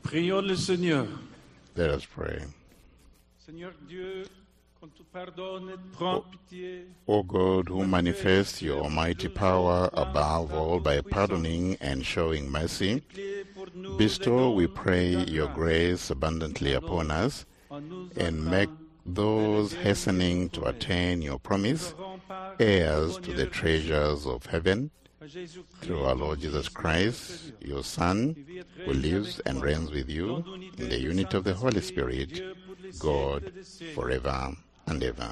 Prions le Seigneur. Let us pray. Seigneur Dieu, quand tu pardonnes, prends pitié. O God, who manifests your almighty power above all by pardoning and showing mercy, bestow, we pray, your grace abundantly upon us, and make those hastening to attain your promise heirs to the treasures of heaven, through our Lord Jesus Christ, your Son, who lives and reigns with you in the unity of the Holy Spirit, God, forever and ever.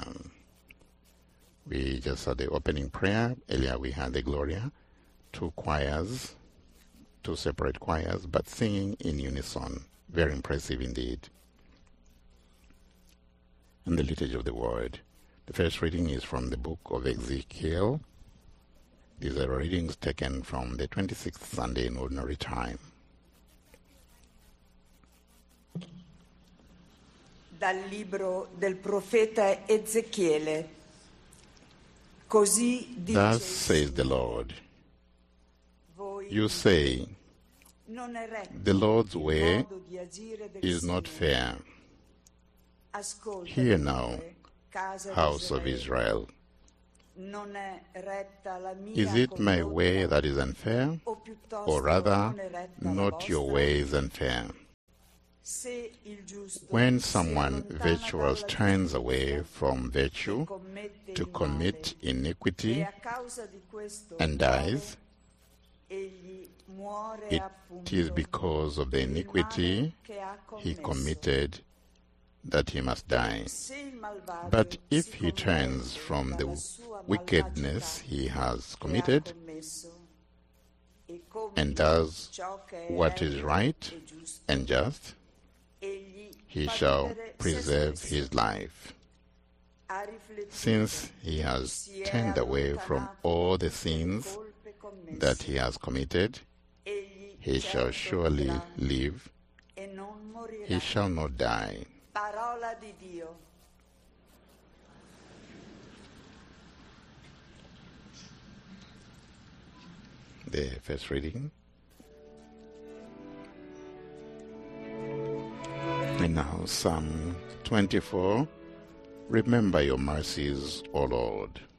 We just had the opening prayer. Earlier we had the Gloria, two separate choirs, but singing in unison. Very impressive indeed. And the liturgy of the word. The first reading is from the book of Ezekiel. These are readings taken from the 26th Sunday in Ordinary Time. Dal libro del profeta Ezechiele. Così dice Thus says the Lord. You say, the Lord's way is not fair. Hear now, house of Israel. Is it my way that is unfair, or rather, not your way is unfair? When someone virtuous turns away from virtue to commit iniquity and dies, it is because of the iniquity he committed that he must die. But if he turns from the wickedness he has committed and does what is right and just, he shall preserve his life. Since he has turned away from all the sins that he has committed, he shall surely live, he shall not die. Parola di Dio. The first reading. And now Psalm 24. Remember your mercies, O Lord.